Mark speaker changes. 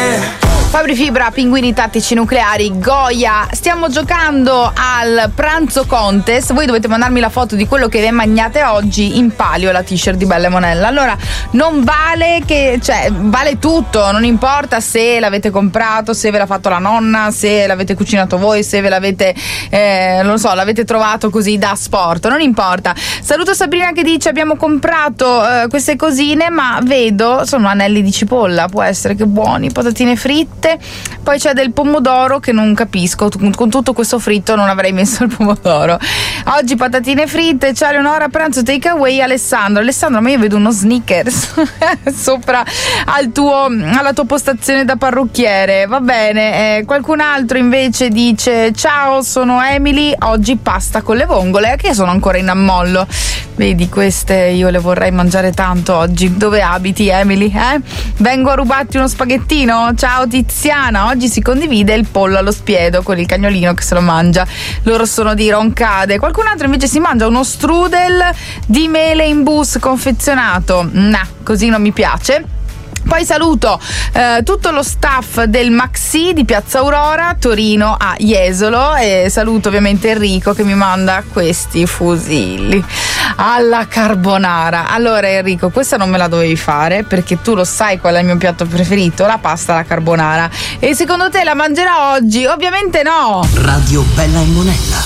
Speaker 1: Fabri Fibra, Pinguini Tattici Nucleari, Goya. Stiamo giocando al pranzo contest. Voi dovete mandarmi la foto di quello che vi mangiate oggi in palio, la t-shirt di Bella e Monella. Allora, non vale che, cioè, vale tutto, non importa se l'avete comprato, se ve l'ha fatto la nonna, se l'avete cucinato voi, se ve l'avete, non lo so, l'avete trovato così da sport, non importa. Saluto Sabrina che dice: abbiamo comprato queste cosine, ma vedo, sono anelli di cipolla, può essere, che buoni, patatine fritte. Poi c'è del pomodoro che non capisco, con tutto questo fritto non avrei messo il pomodoro. Oggi patatine fritte. Ciao Leonora, pranzo takeaway. Alessandro, ma io vedo uno Snickers sopra alla tua postazione da parrucchiere. Va bene. Qualcun altro invece dice: ciao, sono Emily, oggi pasta con le vongole, che sono ancora in ammollo. Vedi, queste io le vorrei mangiare tanto oggi. Dove abiti, Emily? Vengo a rubarti uno spaghettino? Ciao Tiziana, oggi si condivide il pollo allo spiedo con il cagnolino che se lo mangia. Loro sono di Roncade. Qualcun altro invece si mangia uno strudel di mele in bus confezionato. Così non mi piace. Poi saluto tutto lo staff del Maxi di Piazza Aurora, Torino a Jesolo, e saluto ovviamente Enrico che mi manda questi fusilli alla carbonara. Allora Enrico, questa non me la dovevi fare, perché tu lo sai qual è il mio piatto preferito, la pasta alla carbonara. E secondo te la mangerò oggi? Ovviamente no.
Speaker 2: Radio Bella e Monella.